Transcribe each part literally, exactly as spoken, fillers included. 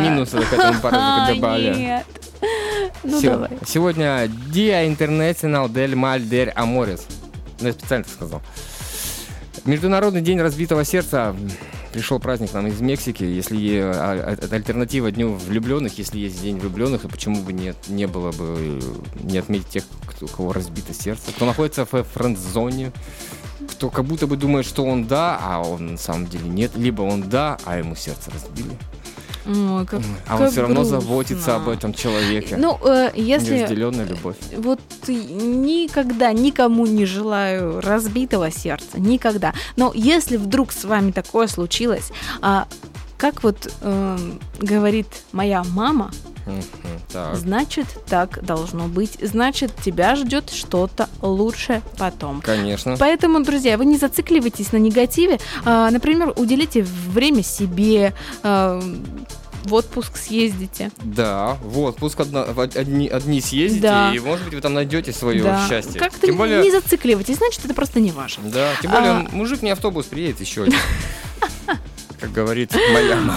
минусы к этому празднику добавили. Нет. Ну, Се- давай. Сегодня Dia Internacional del Mal de Amores. Ну, я специально так сказал. Международный день разбитого сердца. Пришел праздник нам из Мексики. Если а, это альтернатива Дню влюбленных, если есть День влюбленных, то почему бы нет, не было бы не отметить тех, кто, у кого разбито сердце, кто находится в френд-зоне, кто как будто бы думает, что он да, а он на самом деле нет, либо он да, а ему сердце разбили. Ой, как, А как он все равно грустно. заботится об этом человеке. Ну, э, если... Неразделенная любовь. Вот никогда никому не желаю разбитого сердца, никогда. Но если вдруг с вами такое случилось, а, как вот э, говорит моя мама, Мгм, так. значит, так должно быть. Значит, тебя ждет что-то лучше потом. Конечно. Поэтому, друзья, вы не зацикливайтесь на негативе. А, например, уделите время себе, а, в отпуск съездите. Да, в отпуск одна- в одни, одни съездите, Да. и, может быть, вы там найдете свое Да. счастье. Как-то Тем более, не зацикливайтесь, значит, это просто не важно. да, тем более, А- мужик не автобус приедет еще один. Как говорит моя мама.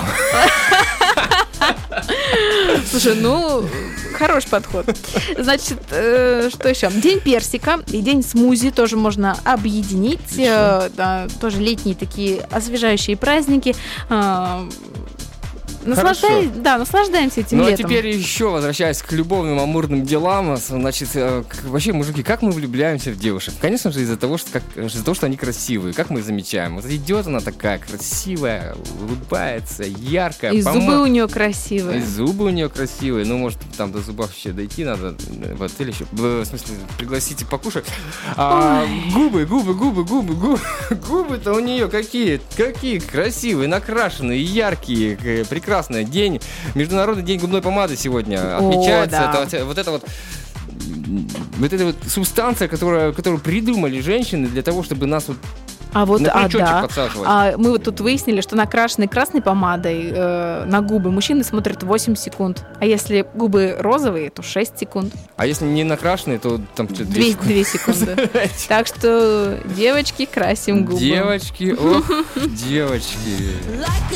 Слушай, ну, хороший подход. Значит, э, что еще? День персика и день смузи тоже можно объединить. Э, да, тоже летние такие освежающие праздники. Э, наслаждай- да, наслаждаемся этим Ну а летом. теперь еще возвращаясь к любовным амурным делам, значит, э, к- вообще, мужики, как мы влюбляемся в девушек? Конечно же, из-за того, что, как, из-за того, что они красивые. Как мы замечаем? Вот идет она такая красивая, улыбается, яркая. И помо- зубы у нее И красивые. зубы у нее красивые. Ну, может, там до зубов еще дойти надо э, в отель еще. В смысле, пригласите покушать. А, губы, губы, губы, губы, губы. Губы-то у нее какие? Какие красивые, накрашенные, яркие, к- прекрасные. День, Международный день губной помады сегодня О, отмечается. да. Это, вот это вот вот эта вот субстанция, которая, которую придумали женщины для того, чтобы нас вот А вот, на а, крючочек да. подсаживать. А мы вот тут выяснили, что накрашенные красной помадой э, на губы мужчины смотрят восемь секунд. А если губы розовые, то шесть секунд. А если не накрашенные, то там что-то две секунды. Так что, девочки, красим губы. Девочки, ох, девочки. Like